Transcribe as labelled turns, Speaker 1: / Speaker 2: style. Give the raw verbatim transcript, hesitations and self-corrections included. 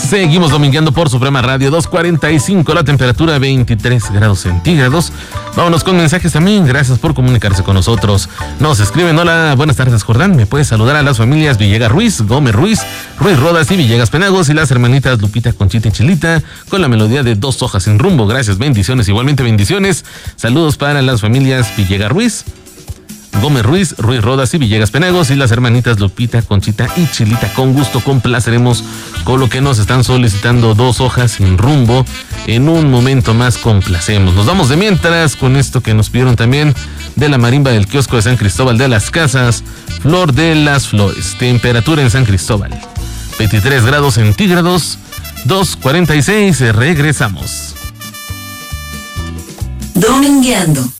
Speaker 1: Seguimos domingueando por Suprema Radio, dos cuarenta y cinco, la temperatura veintitrés grados centígrados. Vámonos con mensajes también, gracias por comunicarse con nosotros. Nos escriben: hola, buenas tardes Jordán, me puedes saludar a las familias Villegas Ruiz, Gómez Ruiz, Ruiz Rodas y Villegas Penagos y las hermanitas Lupita, Conchita y Chilita con la melodía de Dos hojas sin rumbo. Gracias, bendiciones, igualmente bendiciones. Saludos para las familias Villegas Ruiz, Gómez Ruiz, Ruiz Rodas y Villegas Penagos y las hermanitas Lupita, Conchita y Chilita. Con gusto complaceremos con lo que nos están solicitando Dos hojas sin rumbo. En un momento más complacemos. Nos vamos de mientras con esto que nos pidieron también de la marimba del kiosco de San Cristóbal de las Casas, Flor de las Flores. Temperatura en San Cristóbal, veintitrés grados centígrados, dos cuarenta y seis. Regresamos.
Speaker 2: Domingueando.